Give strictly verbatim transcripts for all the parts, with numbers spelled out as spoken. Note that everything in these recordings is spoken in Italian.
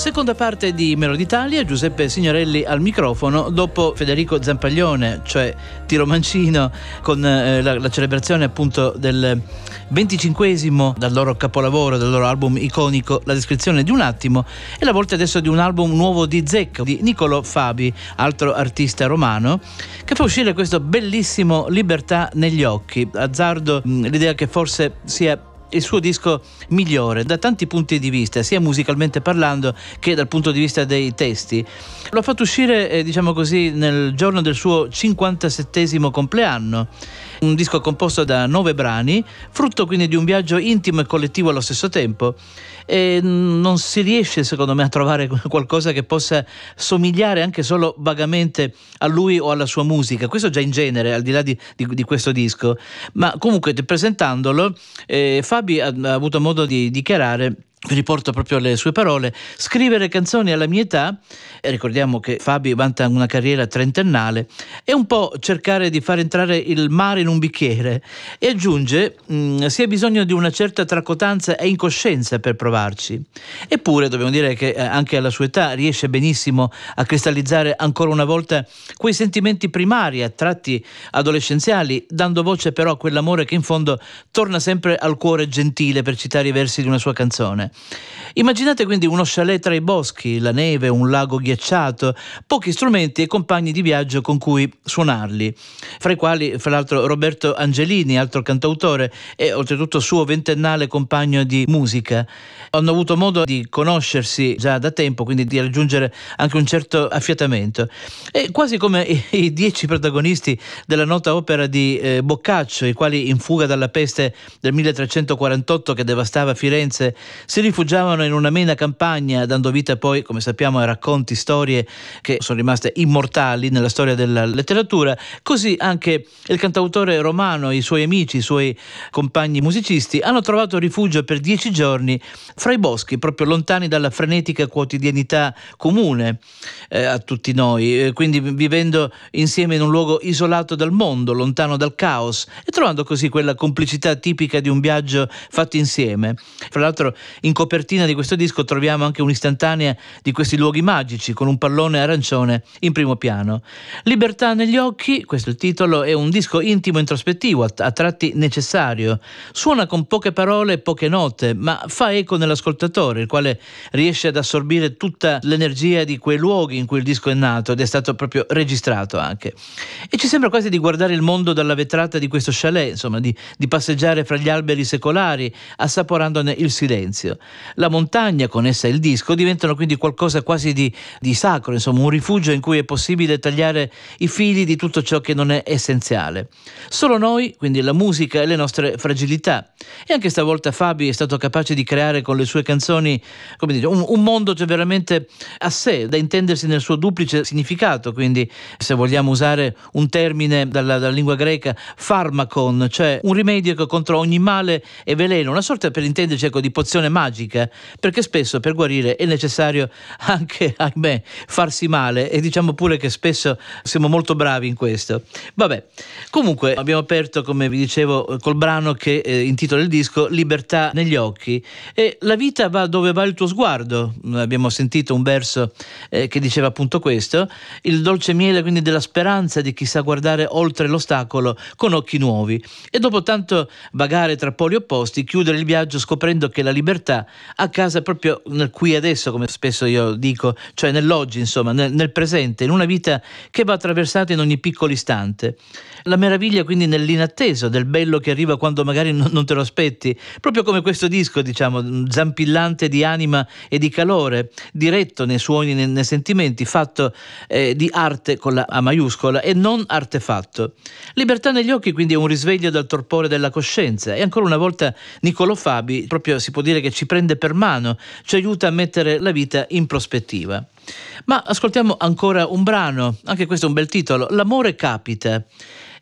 Seconda parte di Melody Italia, Giuseppe Signorelli al microfono dopo Federico Zampaglione, cioè Tiro Mancino, con eh, la, la celebrazione appunto del venticinquesimo dal loro capolavoro, dal loro album iconico La descrizione di un attimo, e la volta adesso di un album nuovo di Zecca, di Niccolò Fabi, altro artista romano, che fa uscire questo bellissimo Libertà negli occhi. Azzardo mh, l'idea che forse sia il suo disco migliore da tanti punti di vista, sia musicalmente parlando che dal punto di vista dei testi. L'ho fatto uscire, eh, diciamo così, nel giorno del suo cinquantasettesimo compleanno. Un disco composto da nove brani, frutto quindi di un viaggio intimo e collettivo allo stesso tempo, e non si riesce secondo me a trovare qualcosa che possa somigliare anche solo vagamente a lui o alla sua musica, questo già in genere, al di là di, di, di questo disco. Ma comunque, presentandolo, eh, Fabi ha, ha avuto modo di dichiarare, riporto proprio le sue parole: scrivere canzoni alla mia età, e ricordiamo che Fabi vanta una carriera trentennale, è un po' cercare di far entrare il mare in un bicchiere, e aggiunge mh, si ha bisogno di una certa tracotanza e incoscienza per provarci. Eppure dobbiamo dire che eh, anche alla sua età riesce benissimo a cristallizzare ancora una volta quei sentimenti primari a tratti adolescenziali, dando voce però a quell'amore che in fondo torna sempre al cuore gentile, per citare i versi di una sua canzone. Immaginate quindi uno chalet tra i boschi, la neve, un lago ghiacciato, pochi strumenti e compagni di viaggio con cui suonarli, fra i quali fra l'altro Roberto Angelini, altro cantautore e oltretutto suo ventennale compagno di musica. Hanno avuto modo di conoscersi già da tempo, quindi di raggiungere anche un certo affiatamento. E quasi come i, i dieci protagonisti della nota opera di eh, Boccaccio, i quali in fuga dalla peste del milletrecentoquarantotto che devastava Firenze si rifugiavano in un'amena campagna, dando vita poi, come sappiamo, a racconti, storie che sono rimaste immortali nella storia della letteratura. Così anche il cantautore romano, i suoi amici, i suoi compagni musicisti hanno trovato rifugio per dieci giorni fra i boschi, proprio lontani dalla frenetica quotidianità comune eh, a tutti noi, eh, quindi vivendo insieme in un luogo isolato dal mondo, lontano dal caos, e trovando così quella complicità tipica di un viaggio fatto insieme. Fra l'altro, in copertina di questo disco troviamo anche un'istantanea di questi luoghi magici con un pallone arancione in primo piano. Libertà negli occhi, questo è il titolo, è un disco intimo e introspettivo, a, a tratti necessario. Suona con poche parole e poche note, ma fa eco nell'ascoltatore, il quale riesce ad assorbire tutta l'energia di quei luoghi in cui il disco è nato ed è stato proprio registrato anche. E ci sembra quasi di guardare il mondo dalla vetrata di questo chalet, insomma, di, di passeggiare fra gli alberi secolari, assaporandone il silenzio. La montagna, con essa il disco, diventano quindi qualcosa quasi di, di sacro, insomma un rifugio in cui è possibile tagliare i fili di tutto ciò che non è essenziale. Solo noi, quindi la musica e le nostre fragilità. E anche stavolta Fabi è stato capace di creare con le sue canzoni, come dire, un, un mondo cioè veramente a sé, da intendersi nel suo duplice significato, quindi se vogliamo usare un termine dalla, dalla lingua greca, pharmakon, cioè un rimedio contro ogni male e veleno, una sorta, per intenderci, ecco, di pozione magica, perché spesso per guarire è necessario anche, ahimè, farsi male, e diciamo pure che spesso siamo molto bravi in questo. Vabbè, comunque abbiamo aperto, come vi dicevo, col brano che eh, intitola il disco Libertà negli occhi, e la vita va dove va il tuo sguardo. Abbiamo sentito un verso eh, che diceva appunto questo, il dolce miele quindi della speranza di chi sa guardare oltre l'ostacolo con occhi nuovi, e dopo tanto vagare tra poli opposti chiudere il viaggio scoprendo che la libertà ha casa proprio nel qui e adesso, come spesso io dico, cioè nell'oggi, insomma, nel, nel presente, in una vita che va attraversata in ogni piccolo istante. La meraviglia quindi nell'inatteso, del bello che arriva quando magari non, non te lo aspetti, proprio come questo disco, diciamo, zampillante di anima e di calore, diretto nei suoni, nei, nei sentimenti, fatto eh, di arte con la A maiuscola e non artefatto. Libertà negli occhi quindi è un risveglio dal torpore della coscienza, e ancora una volta Niccolò Fabi proprio si può dire che ci prende per mano, ci aiuta a mettere la vita in prospettiva. Ma ascoltiamo ancora un brano, anche questo è un bel titolo, L'amore capita.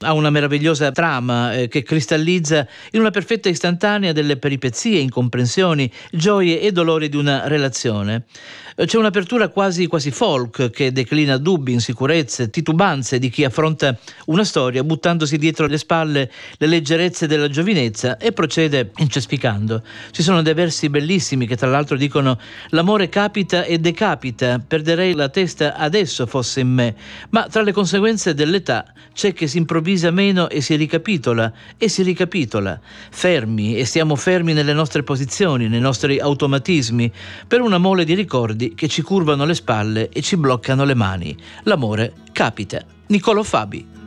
ha una meravigliosa trama eh, che cristallizza in una perfetta istantanea delle peripezie, incomprensioni, gioie e dolori di una relazione. C'è un'apertura quasi quasi folk che declina dubbi, insicurezze, titubanze di chi affronta una storia buttandosi dietro le spalle le leggerezze della giovinezza e procede incespicando. Ci sono dei versi bellissimi che tra l'altro dicono: l'amore capita e decapita, perderei la testa adesso fosse in me, ma tra le conseguenze dell'età c'è che si improvvisa meno e si ricapitola e si ricapitola, fermi e stiamo fermi nelle nostre posizioni, nei nostri automatismi, per una mole di ricordi che ci curvano le spalle e ci bloccano le mani. L'amore capita. Niccolò Fabi.